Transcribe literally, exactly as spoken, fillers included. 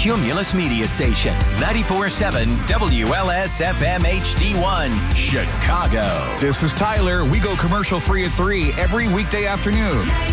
Cumulus Media Station, ninety-four point seven W L S F M H D one, Chicago. This is Tyler. We go commercial free at three every weekday afternoon.